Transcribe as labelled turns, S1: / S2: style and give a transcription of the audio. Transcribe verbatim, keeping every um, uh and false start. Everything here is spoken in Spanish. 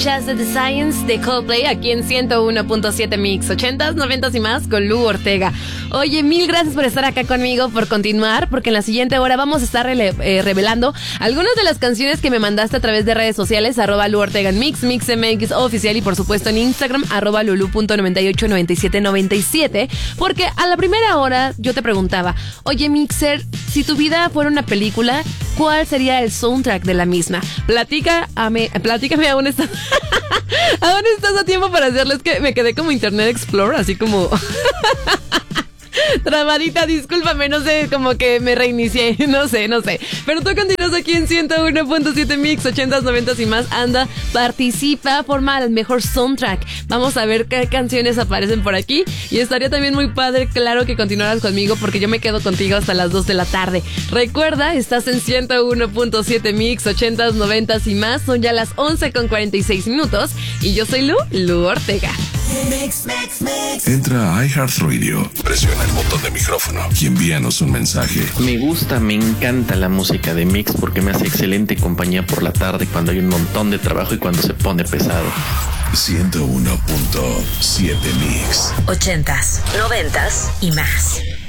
S1: Just the Science de Coldplay aquí en ciento uno punto siete Mix, ochentas, noventas y más con Lu Ortega. Oye, mil gracias por estar acá conmigo, por continuar, porque en la siguiente hora vamos a estar rele- eh, revelando algunas de las canciones que me mandaste a través de redes sociales, arroba Lu Ortega en Mix, Mix M X oficial y por supuesto en Instagram, arroba lulu punto noventa y ocho noventa y siete noventa y siete, porque a la primera hora yo te preguntaba, oye Mixer, si tu vida fuera una película, ¿cuál sería el soundtrack de la misma? Platícame, platícame aún estás... Aún estás a tiempo para hacerlo. Es que me quedé como Internet Explorer, así como trabadita, discúlpame, no sé, como que me reinicié, no sé, no sé. Pero tú continúas aquí en ciento uno punto siete Mix, ochentas, noventas y más. Anda, participa, forma el mejor soundtrack. Vamos a ver qué canciones aparecen por aquí. Y estaría también muy padre, claro, que continuaras conmigo, porque yo me quedo contigo hasta las dos de la tarde. Recuerda, estás en ciento uno punto siete Mix, ochentas, noventas y más. Son ya las once con cuarenta y seis minutos. Y yo soy Lu, Lu Ortega.
S2: Mix, mix, mix. Entra a iHeartRadio, presiona el botón de micrófono y envíanos un mensaje.
S3: Me gusta, me encanta la música de Mix porque me hace excelente compañía por la tarde cuando hay un montón de trabajo y cuando se pone pesado.
S2: ciento uno punto siete Mix.
S4: Ochentas, noventas y más.